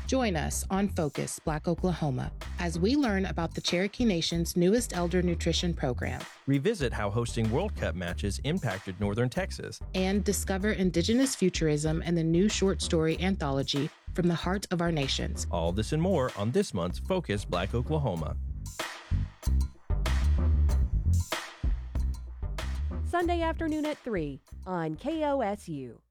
Join us on Focus Black Oklahoma as we learn about the Cherokee Nation's newest elder nutrition program. Revisit how hosting World Cup matches impacted Northern Texas. And discover Indigenous futurism and the new short story anthology From the Heart of Our Nations. All this and more on this month's Focus Black Oklahoma. Sunday afternoon at 3 on KOSU.